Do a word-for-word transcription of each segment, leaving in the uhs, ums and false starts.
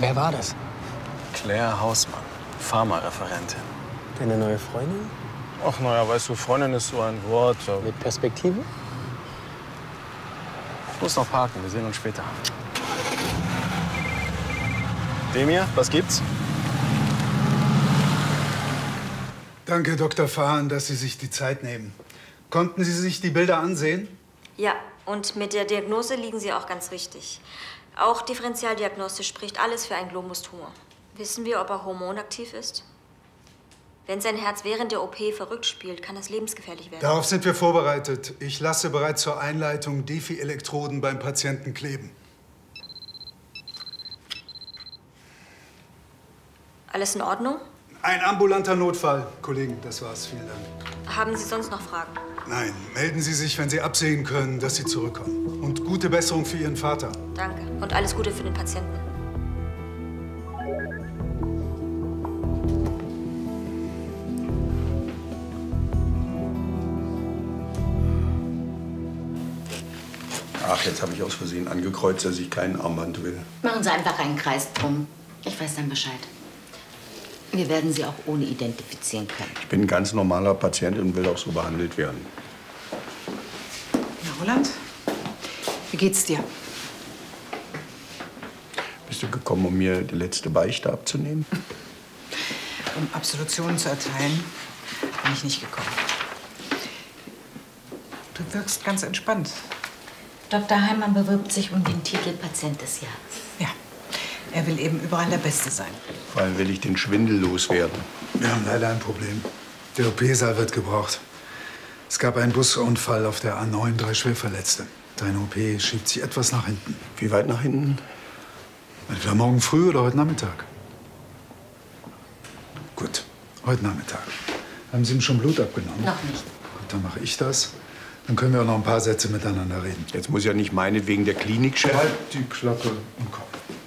Wer war das? Claire Hausmann, Pharmareferentin. Deine neue Freundin? Ach, naja, weißt du, Freundin ist so ein Wort. Mit Perspektive? Ich muss noch parken, wir sehen uns später. Demir, was gibt's? Danke, Doktor Fahan, dass Sie sich die Zeit nehmen. Konnten Sie sich die Bilder ansehen? Ja, und mit der Diagnose liegen Sie auch ganz richtig. Auch differentialdiagnostisch spricht alles für einen Glomustumor. Wissen wir, ob er hormonaktiv ist? Wenn sein Herz während der O P verrückt spielt, kann das lebensgefährlich werden. Darauf sind wir vorbereitet. Ich lasse bereits zur Einleitung Defi-Elektroden beim Patienten kleben. Alles in Ordnung? Ein ambulanter Notfall. Kollegen, das war's. Vielen Dank. Haben Sie sonst noch Fragen? Nein, melden Sie sich, wenn Sie absehen können, dass Sie zurückkommen. Und gute Besserung für Ihren Vater. Danke. Und alles Gute für den Patienten. Ach, jetzt habe ich aus Versehen angekreuzt, dass ich kein Armband will. Machen Sie einfach einen Kreis drum. Ich weiß dann Bescheid. Wir werden Sie auch ohne identifizieren können. Ich bin ein ganz normaler Patient und will auch so behandelt werden. Na, Roland, wie geht's dir? Bist du gekommen, um mir die letzte Beichte abzunehmen? Um Absolutionen zu erteilen, bin ich nicht gekommen. Du wirkst ganz entspannt. Doktor Heimann bewirbt sich um den Titel Patient des Jahres. Ja, er will eben überall der Beste sein. Vor allem will ich den Schwindel loswerden. Wir haben leider ein Problem. Der O P-Saal wird gebraucht. Es gab einen Busunfall auf der A neun, drei Schwerverletzte. Deine O P schiebt sich etwas nach hinten. Wie weit nach hinten? Entweder morgen früh oder heute Nachmittag. Gut, heute Nachmittag. Haben Sie ihm schon Blut abgenommen? Noch nicht. Gut, dann mache ich das. Dann können wir auch noch ein paar Sätze miteinander reden. Jetzt muss ja nicht meinetwegen der Klinikchef. Halt die Klappe im Kopf.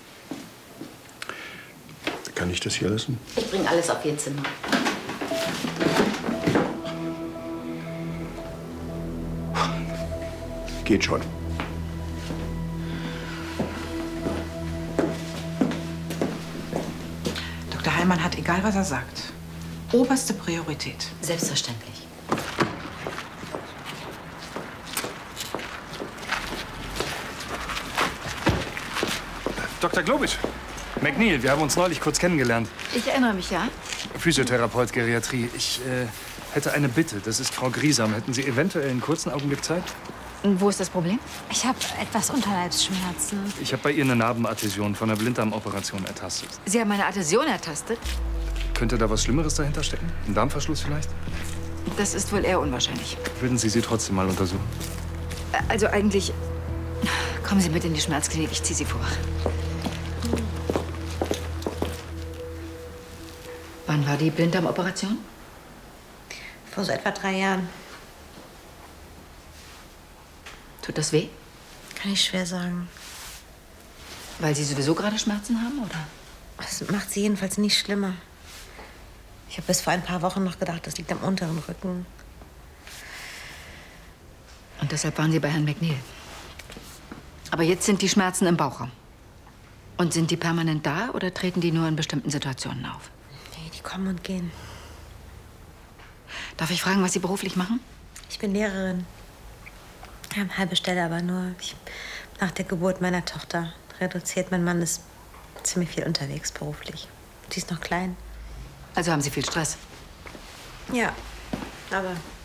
Kann ich das hier lassen? Ich bringe alles auf Ihr Zimmer. Geht schon. Doktor Heimann hat, egal was er sagt, oberste Priorität. Selbstverständlich. Doktor Globitsch. McNeil, wir haben uns neulich kurz kennengelernt. Ich erinnere mich, ja. Physiotherapeut, Geriatrie. Ich äh, hätte eine Bitte. Das ist Frau Griesam. Hätten Sie eventuell einen kurzen Augenblick Zeit? Und wo ist das Problem? Ich habe etwas Unterleibsschmerzen. Ich habe bei ihr eine Narbenadhäsion von einer Blinddarmoperation ertastet. Sie haben meine Adhäsion ertastet? Könnte da was Schlimmeres dahinter stecken? Ein Darmverschluss vielleicht? Das ist wohl eher unwahrscheinlich. Würden Sie sie trotzdem mal untersuchen? Also eigentlich... Kommen Sie mit in die Schmerzklinik, ich ziehe Sie vor. Wann war die Blinddarmoperation? Vor so etwa drei Jahren. Tut das weh? Kann ich schwer sagen. Weil Sie sowieso gerade Schmerzen haben, oder? Es macht sie jedenfalls nicht schlimmer. Ich habe bis vor ein paar Wochen noch gedacht, das liegt am unteren Rücken. Und deshalb waren Sie bei Herrn McNeil. Aber jetzt sind die Schmerzen im Bauchraum. Und sind die permanent da oder treten die nur in bestimmten Situationen auf? Nee, die kommen und gehen. Darf ich fragen, was Sie beruflich machen? Ich bin Lehrerin. Ja, eine halbe Stelle aber nur. Ich, nach der Geburt meiner Tochter reduziert. Mein Mann ist ziemlich viel unterwegs beruflich. Sie ist noch klein. Also haben Sie viel Stress? Ja, aber